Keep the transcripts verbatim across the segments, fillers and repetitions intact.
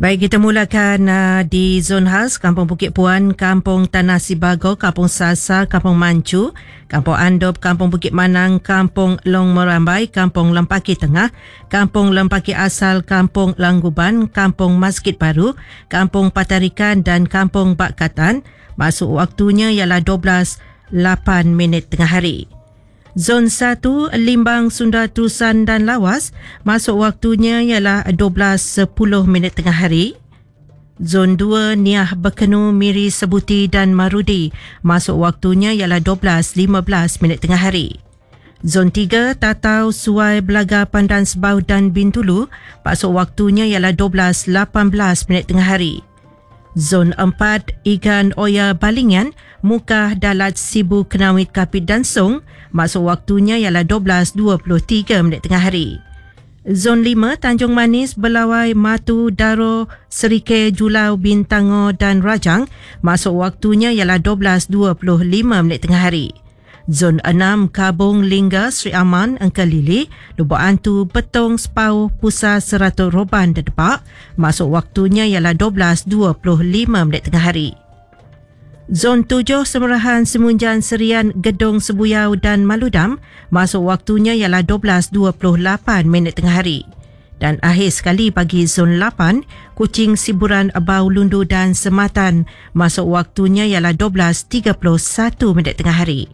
Baik, kita mulakan uh, di zon khas Kampung Bukit Puan, Kampung Tanah Sibago, Kampung Sasa, Kampung Mancu, Kampung Andop, Kampung Bukit Manang, Kampung Long Merambai, Kampung Lempaki Tengah, Kampung Lempaki Asal, Kampung Langguban, Kampung Masjid Baru, Kampung Patarikan dan Kampung Bakatan. Masuk waktunya ialah dua belas lapan minit tengah hari. Zon satu, Limbang, Sunda, Terusan dan Lawas. Masuk waktunya ialah dua belas sepuluh minit tengah hari. Zon dua, Niah, Bekenu, Miri, Sebuti dan Marudi. Masuk waktunya ialah dua belas lima belas minit tengah hari. Zon tiga, Tatau, Suai, Belaga, Pandan Sebau dan Bintulu. Masuk waktunya ialah dua belas lapan belas minit tengah hari. Zon empat, Igan, Oya, Balingan, Mukah, Dalat, Sibu, Kenawit, Kapit dan Song. Masuk waktunya ialah dua belas dua puluh tiga minit tengah hari. Zon lima, Tanjung Manis, Belawai, Matu, Daro, Serike, Julau, Bintango dan Rajang. Masuk waktunya ialah dua belas dua puluh lima minit tengah hari. Zon enam, Kabung, Lingga, Sri Aman, Engkalili, Lubuk Antu, Betong, Sepau, Pusar, Seratus Roban dan Depak. Masuk waktunya ialah dua belas dua puluh lima minit tengah hari. Zon tujuh, Semerahan, Semunjan, Serian, Gedong, Sebuyau dan Maludam. Masuk waktunya ialah dua belas dua puluh lapan minit tengah hari. Dan akhir sekali bagi Zon lapan, Kuching, Siburan, Bau, Lundu dan Sematan. Masuk waktunya ialah dua belas tiga puluh satu minit tengah hari.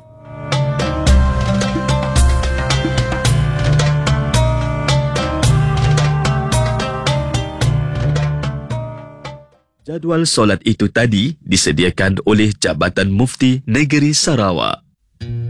Jadual solat itu tadi disediakan oleh Jabatan Mufti Negeri Sarawak.